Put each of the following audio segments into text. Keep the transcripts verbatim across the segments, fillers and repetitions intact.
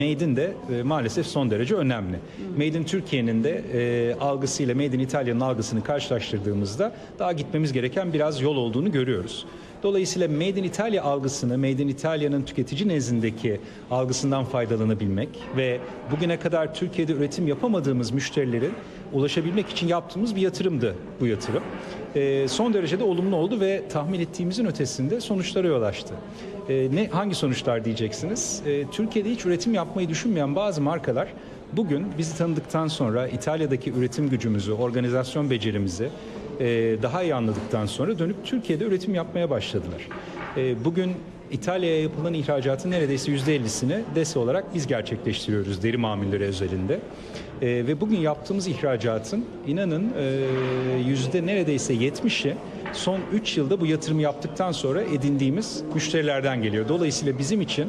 Made in de e, maalesef son derece önemli. Made in Türkiye'nin de e, algısıyla Made in İtalya'nın algısını karşılaştırdığımızda daha gitmemiz gereken biraz yol olduğunu görüyoruz. Dolayısıyla Made in İtalya algısını, Made in İtalya'nın tüketici nezdindeki algısından faydalanabilmek ve bugüne kadar Türkiye'de üretim yapamadığımız müşterilerin ulaşabilmek için yaptığımız bir yatırımdı bu yatırım. E, son derece de olumlu oldu ve tahmin ettiğimizin ötesinde sonuçlara yol açtı. E, ne hangi sonuçlar diyeceksiniz? E, Türkiye'de hiç üretim yapmayı düşünmeyen bazı markalar bugün bizi tanıdıktan sonra İtalya'daki üretim gücümüzü, organizasyon becerimizi e, daha iyi anladıktan sonra dönüp Türkiye'de üretim yapmaya başladılar. E, bugün İtalya'ya yapılan ihracatın neredeyse yüzde ellisini D E S E olarak biz gerçekleştiriyoruz deri mamulleri özelinde. E, ve bugün yaptığımız ihracatın inanın e, yüzde neredeyse yetmişi son üç yılda bu yatırımı yaptıktan sonra edindiğimiz müşterilerden geliyor. Dolayısıyla bizim için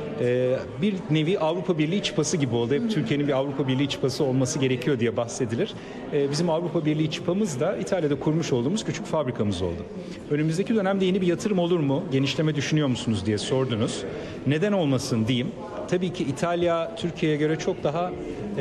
e, bir nevi Avrupa Birliği çıpası gibi oldu. Hep Türkiye'nin bir Avrupa Birliği çıpası olması gerekiyor diye bahsedilir. E, bizim Avrupa Birliği çıpamız da İtalya'da kurmuş olduğumuz küçük fabrikamız oldu. Önümüzdeki dönemde yeni bir yatırım olur mu? Genişleme düşünüyor musunuz diye sordunuz. Neden olmasın diyeyim. Tabii ki İtalya Türkiye'ye göre çok daha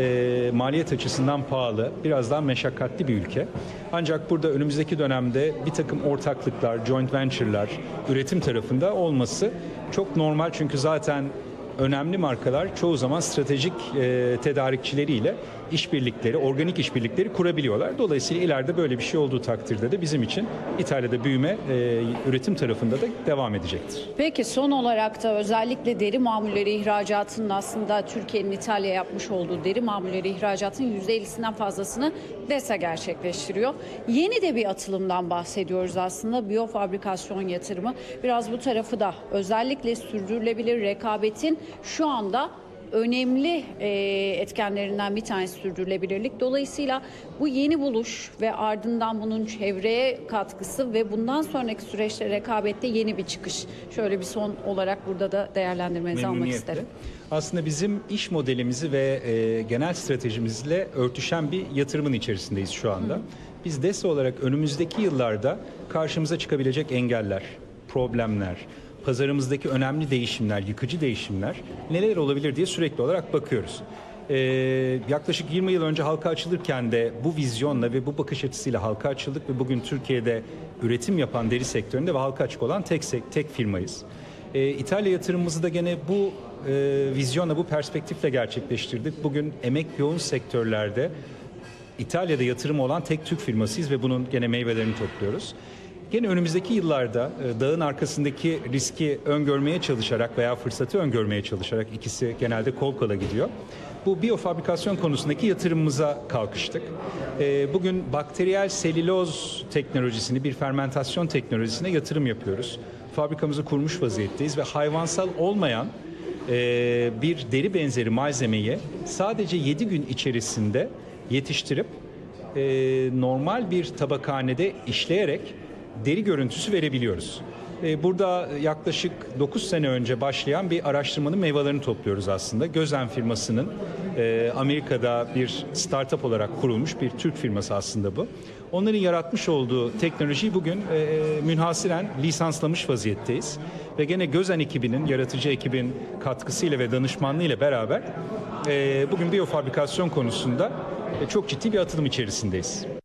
e, maliyet açısından pahalı, biraz daha meşakkatli bir ülke. Ancak burada önümüzdeki dönemde bir takım ortaklıklar, joint venture'lar, üretim tarafında olması çok normal. Çünkü zaten önemli markalar çoğu zaman stratejik e, tedarikçileriyle işbirlikleri, organik işbirlikleri kurabiliyorlar. Dolayısıyla ileride böyle bir şey olduğu takdirde de bizim için İtalya'da büyüme e, üretim tarafında da devam edecektir. Peki son olarak da özellikle deri mamulleri ihracatının aslında Türkiye'nin İtalya'ya yapmış olduğu deri mamulleri ihracatının yüzde ellisinden fazlasını D E S E gerçekleştiriyor. Yeni de bir atılımdan bahsediyoruz aslında. Biyofabrikasyon yatırımı. Biraz bu tarafı da özellikle sürdürülebilir rekabetin şu anda önemli e, etkenlerinden bir tanesi sürdürülebilirlik. Dolayısıyla bu yeni buluş ve ardından bunun çevreye katkısı ve bundan sonraki süreçte rekabette yeni bir çıkış. Şöyle bir son olarak burada da değerlendirmenizi almak isterim. Aslında bizim iş modelimizi ve e, genel stratejimizle örtüşen bir yatırımın içerisindeyiz şu anda. Hı. Biz D E S E olarak önümüzdeki yıllarda karşımıza çıkabilecek engeller, problemler, pazarımızdaki önemli değişimler, yıkıcı değişimler neler olabilir diye sürekli olarak bakıyoruz. Ee, yaklaşık yirmi yıl önce halka açılırken de bu vizyonla ve bu bakış açısıyla halka açıldık ve bugün Türkiye'de üretim yapan deri sektöründe ve halka açık olan tek tek firmayız. Ee, İtalya yatırımımızı da gene bu e, vizyonla, bu perspektifle gerçekleştirdik. Bugün emek yoğun sektörlerde İtalya'da yatırımı olan tek Türk firmasıyız ve bunun gene meyvelerini topluyoruz. Gene önümüzdeki yıllarda dağın arkasındaki riski öngörmeye çalışarak veya fırsatı öngörmeye çalışarak, ikisi genelde kol kola gidiyor, bu biyofabrikasyon konusundaki yatırımımıza kalkıştık. Bugün bakteriyel selüloz teknolojisini, bir fermentasyon teknolojisine yatırım yapıyoruz. Fabrikamızı kurmuş vaziyetteyiz ve hayvansal olmayan bir deri benzeri malzemeyi sadece yedi gün içerisinde yetiştirip normal bir tabakhanede işleyerek deri görüntüsü verebiliyoruz. Burada yaklaşık dokuz sene önce başlayan bir araştırmanın meyvelerini topluyoruz aslında. Gözen firmasının Amerika'da bir startup olarak kurulmuş bir Türk firması aslında bu. Onların yaratmış olduğu teknolojiyi bugün münhasıren lisanslamış vaziyetteyiz. Ve gene Gözen ekibinin, yaratıcı ekibin katkısıyla ve danışmanlığıyla beraber bugün biyofabrikasyon konusunda çok ciddi bir atılım içerisindeyiz.